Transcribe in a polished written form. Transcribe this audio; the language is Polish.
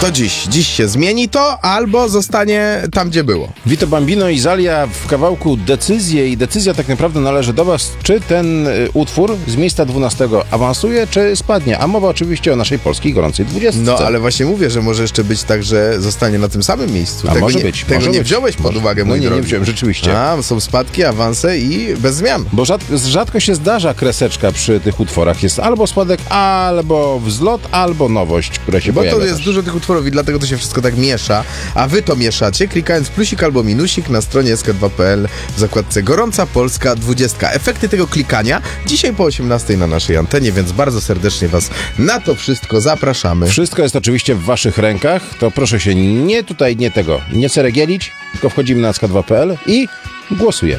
To dziś się zmieni to, albo zostanie tam, gdzie było. Vito Bambino i Zalia w kawałku Decyzje i decyzja tak naprawdę należy do was, czy ten utwór z miejsca 12 awansuje, czy spadnie, a mowa oczywiście o naszej polskiej gorącej 20. No, ale właśnie mówię, że może jeszcze być tak, że zostanie na tym samym miejscu. A tego może nie, być. Tego może nie być. wziąłeś pod uwagę, mój nie, drogi. nie wziąłem, rzeczywiście. Są spadki, awanse i bez zmian. Bo rzadko się zdarza kreseczka przy tych utworach. Jest albo spadek, albo wzlot, albo nowość, która się pojawia. Bo to jest też. dużo tych utworów i dlatego to się wszystko tak miesza, a wy to mieszacie, klikając plusik albo minusik na stronie sk2.pl w zakładce Gorąca Polska 20. Efekty tego klikania dzisiaj po 18 na naszej antenie, więc bardzo serdecznie was na to wszystko zapraszamy. Wszystko jest oczywiście w waszych rękach, to proszę się nie ceregielić, tylko wchodzimy na sk2.pl i głosujemy.